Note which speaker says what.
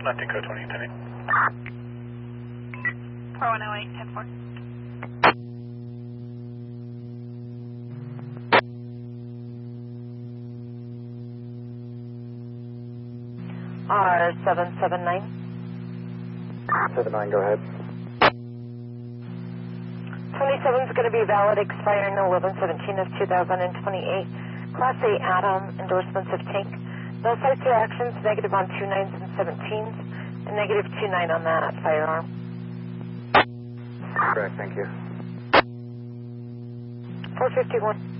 Speaker 1: Nothing, code 20, attending.
Speaker 2: 4108, 10-4.
Speaker 3: R779.
Speaker 4: 79, go ahead.
Speaker 3: 27 is going to be valid, expiring 11/17 of 2028. Class A Atom, endorsements of tank. No sites or actions, negative on 29s and 17s, and negative 29 on that firearm.
Speaker 4: Correct, thank you.
Speaker 3: 451.